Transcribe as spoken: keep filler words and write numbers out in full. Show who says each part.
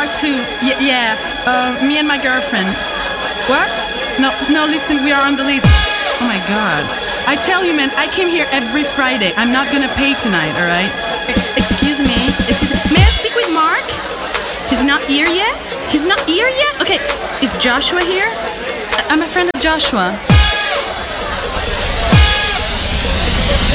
Speaker 1: Mark too. Y- yeah, uh, me and my girlfriend. What? No, no, listen, we are on the list. Oh my God. I tell you, man, I came here every Friday. I'm not gonna pay tonight, all right? E- excuse me. Is it, may I speak with Mark? He's not here yet? He's not here yet? Okay, is Joshua here? I- I'm a friend of Joshua.